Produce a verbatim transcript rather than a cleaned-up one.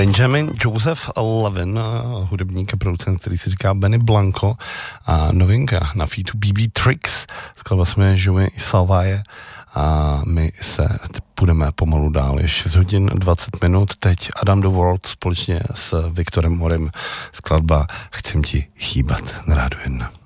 Benjamin Joseph Levin, hudebník a producent, který si říká Benny Blanco, a novinka na featu B B Tricks, skladba se jmenuje Joey Salvaje, a my se půjdeme pomalu dál. Je šest hodin dvacet minut, teď Adam the World společně s Viktorem Morem, skladba Chcem ti chýbat na Rádiu jedna.